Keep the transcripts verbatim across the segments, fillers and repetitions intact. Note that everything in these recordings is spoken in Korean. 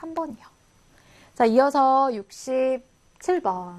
삼 번이요. 자, 이어서 육십칠 번.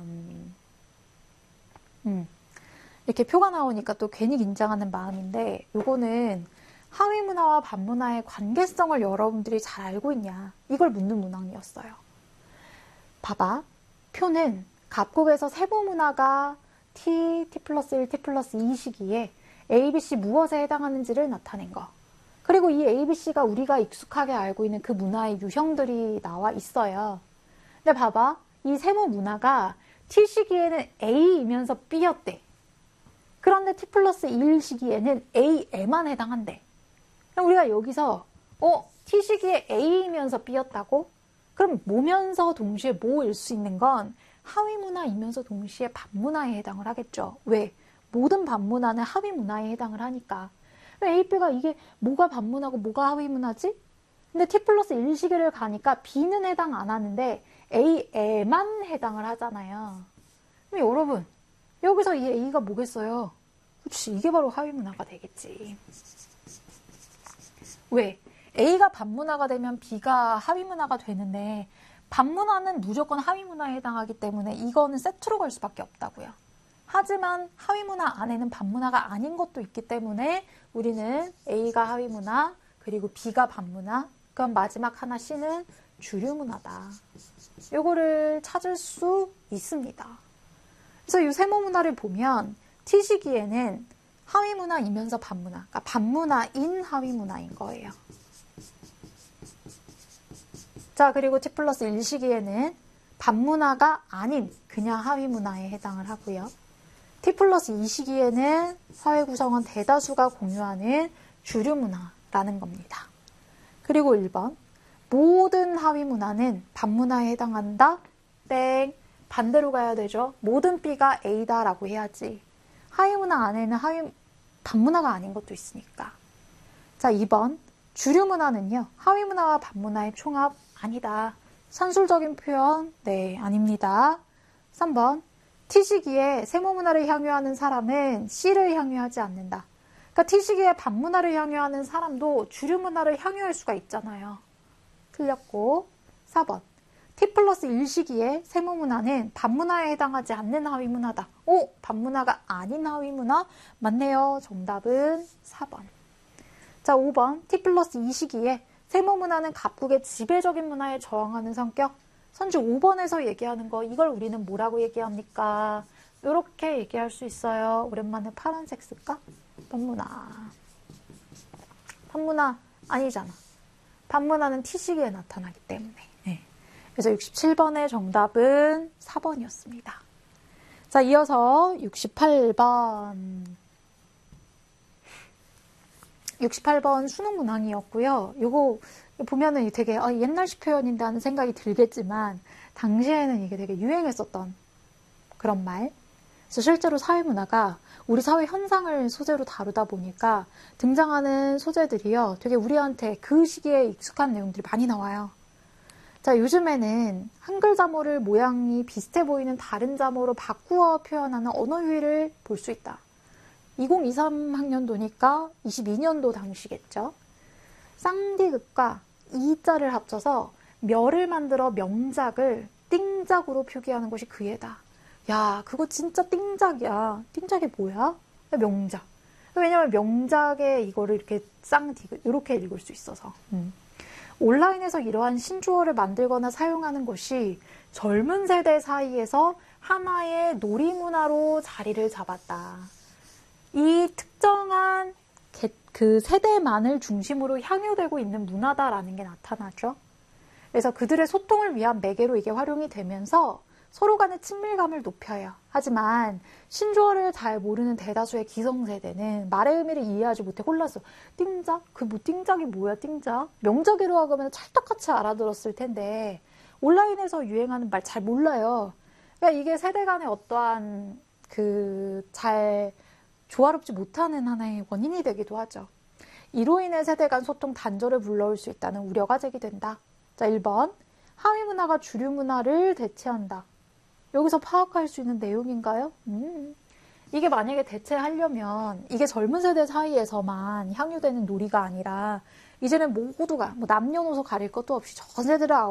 음, 이렇게 표가 나오니까 또 괜히 긴장하는 마음인데, 요거는 하위 문화와 반문화의 관계성을 여러분들이 잘 알고 있냐, 이걸 묻는 문항이었어요. 봐봐. 표는 갑국에서 세부 문화가 T, T 플러스 일, T 플러스 이 시기에 A, B, C 무엇에 해당하는지를 나타낸 거. 그리고 이 A, B, C가 우리가 익숙하게 알고 있는 그 문화의 유형들이 나와 있어요. 근데 봐봐. 이 세무 문화가 T 시기에는 A이면서 B였대. 그런데 T 플러스 일 시기에는 A에만 해당한대. 그럼 우리가 여기서 어? T 시기에 A이면서 B였다고? 그럼 뭐면서 동시에 뭐일 수 있는 건 하위 문화이면서 동시에 반문화에 해당을 하겠죠. 왜? 모든 반문화는 하위 문화에 해당을 하니까. A, B가 이게 뭐가 반문화고 뭐가 하위 문화지? 근데 T 플러스 일 시기를 가니까 B는 해당 안 하는데 A에만 해당을 하잖아요. 그럼 여러분, 여기서 이 A가 뭐겠어요? 그렇지, 이게 바로 하위 문화가 되겠지. 왜? A가 반문화가 되면 B가 하위 문화가 되는데 반문화는 무조건 하위 문화에 해당하기 때문에 이거는 세트로 갈 수밖에 없다고요. 하지만 하위 문화 안에는 반문화가 아닌 것도 있기 때문에 우리는 A가 하위 문화, 그리고 B가 반문화, 그럼 마지막 하나 C는 주류 문화다. 요거를 찾을 수 있습니다. 그래서 이 세모 문화를 보면 T 시기에는 하위 문화이면서 반문화, 그러니까 반문화인 하위 문화인 거예요. 자, 그리고 T 플러스 일 시기에는 반문화가 아닌 그냥 하위 문화에 해당을 하고요. T 플러스 이 시기에는 사회 구성원 대다수가 공유하는 주류 문화라는 겁니다. 그리고 일 번, 모든 하위 문화는 반문화에 해당한다? 땡. 반대로 가야 되죠. 모든 B가 A다라고 해야지. 하위 문화 안에는 하위, 반문화가 아닌 것도 있으니까. 자, 이 번, 주류 문화는요, 하위 문화와 반문화의 총합 아니다. 산술적인 표현? 네, 아닙니다. 삼 번, T 시기에 세모 문화를 향유하는 사람은 C를 향유하지 않는다. 그러니까 T 시기에 반문화를 향유하는 사람도 주류 문화를 향유할 수가 있잖아요. 틀렸고. 사 번, T 플러스 일 시기에 세모 문화는 반문화에 해당하지 않는 하위 문화다. 오, 반문화가 아닌 하위 문화? 맞네요. 정답은 사 번. 자, 오 번, T 플러스 이 시기에 세모 문화는 갑국의 지배적인 문화에 저항하는 성격. 선주 오 번에서 얘기하는 거, 이걸 우리는 뭐라고 얘기합니까? 이렇게 얘기할 수 있어요. 오랜만에 파란색 쓸까? 반문화. 반문화 아니잖아. 반문화는 T 시기에 나타나기 때문에. 네. 그래서 육십칠 번의 정답은 사 번이었습니다. 자, 이어서 육십팔 번. 육십팔 번 수능 문항이었고요. 요거 보면은 되게 아, 옛날식 표현인데 하는 생각이 들겠지만 당시에는 이게 되게 유행했었던 그런 말. 그래서 실제로 사회문화가 우리 사회 현상을 소재로 다루다 보니까 등장하는 소재들이요. 되게 우리한테 그 시기에 익숙한 내용들이 많이 나와요. 자, 요즘에는 한글 자모를 모양이 비슷해 보이는 다른 자모로 바꾸어 표현하는 언어 유희를 볼 수 있다. 이천이십삼 학년도니까 이십이 년도 당시겠죠. 쌍디귿과 이자를 합쳐서 멸을 만들어 명작을 띵작으로 표기하는 것이 그 예다. 야, 그거 진짜 띵작이야. 띵작이 뭐야? 명작. 왜냐면 명작에 이거를 이렇게 쌍디귿 이렇게 읽을 수 있어서. 음. 온라인에서 이러한 신조어를 만들거나 사용하는 것이 젊은 세대 사이에서 하나의 놀이문화로 자리를 잡았다. 이 특정한 그 세대만을 중심으로 향유되고 있는 문화다라는 게 나타나죠. 그래서 그들의 소통을 위한 매개로 이게 활용이 되면서 서로 간의 친밀감을 높여요. 하지만 신조어를 잘 모르는 대다수의 기성세대는 말의 의미를 이해하지 못해 혼란스러 띵작? 그 뭐 띵작이 뭐야 띵작? 명작이라고 하면 찰떡같이 알아들었을 텐데 온라인에서 유행하는 말 잘 몰라요. 그러니까 이게 세대 간의 어떠한 그 잘 조화롭지 못하는 하나의 원인이 되기도 하죠. 이로 인해 세대 간 소통 단절을 불러올 수 있다는 우려가 제기된다. 자, 일 번. 하위 문화가 주류 문화를 대체한다. 여기서 파악할 수 있는 내용인가요? 음. 이게 만약에 대체하려면 이게 젊은 세대 사이에서만 향유되는 놀이가 아니라 이제는 모두가 뭐 남녀노소 가릴 것도 없이 전 세대를